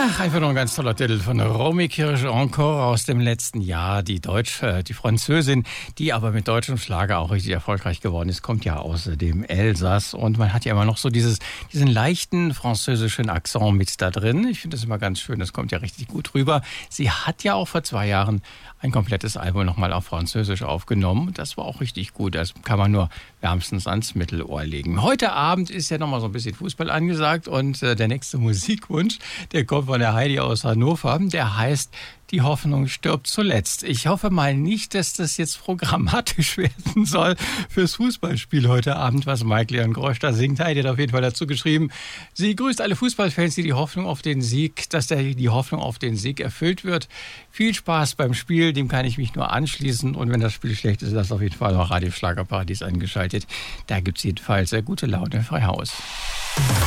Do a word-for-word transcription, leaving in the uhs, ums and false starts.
Ach, einfach nur ein ganz toller Titel von Romy Kirsch, Encore aus dem letzten Jahr. Die Deutsche, die Französin, die aber mit deutschem Schlager auch richtig erfolgreich geworden ist, kommt ja aus dem Elsass. Und man hat ja immer noch so dieses, diesen leichten französischen Akzent mit da drin. Ich finde das immer ganz schön, das kommt ja richtig gut rüber. Sie hat ja auch vor zwei Jahren ein komplettes Album nochmal auf Französisch aufgenommen. Das war auch richtig gut. Das kann man nur wärmstens ans Mittelohr legen. Heute Abend ist ja nochmal so ein bisschen Fußball angesagt und äh, der nächste Musikwunsch, der kommt von der Heidi aus Hannover. Der heißt Die Hoffnung stirbt zuletzt. Ich hoffe mal nicht, dass das jetzt programmatisch werden soll fürs Fußballspiel heute Abend, was Mike Leon Grosch da singt. Heidi hat auf jeden Fall dazu geschrieben, sie grüßt alle Fußballfans, die die Hoffnung auf den Sieg, dass der, die Hoffnung auf den Sieg erfüllt wird. Viel Spaß beim Spiel, dem kann ich mich nur anschließen. Und wenn das Spiel schlecht ist, lasst auf jeden Fall noch Radio Schlagerparadies eingeschaltet. Da gibt es jedenfalls sehr gute Laune frei Haus.